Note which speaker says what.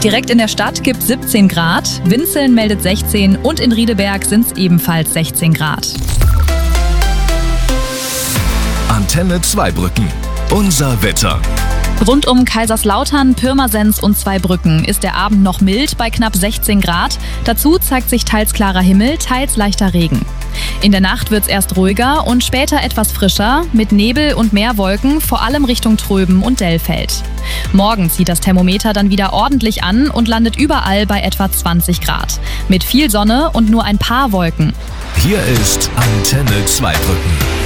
Speaker 1: Direkt in der Stadt gibt es 17 Grad, Winzeln meldet 16 und in Riedeberg sind es ebenfalls 16 Grad.
Speaker 2: Antenne Zweibrücken. Unser Wetter.
Speaker 1: Rund um Kaiserslautern, Pirmasens und Zweibrücken ist der Abend noch mild bei knapp 16 Grad. Dazu zeigt sich teils klarer Himmel, teils leichter Regen. In der Nacht wird es erst ruhiger und später etwas frischer, mit Nebel und mehr Wolken, vor allem Richtung Tröben und Dellfeld. Morgen zieht das Thermometer dann wieder ordentlich an und landet überall bei etwa 20 Grad. Mit viel Sonne und nur ein paar Wolken.
Speaker 2: Hier ist Antenne Zweibrücken.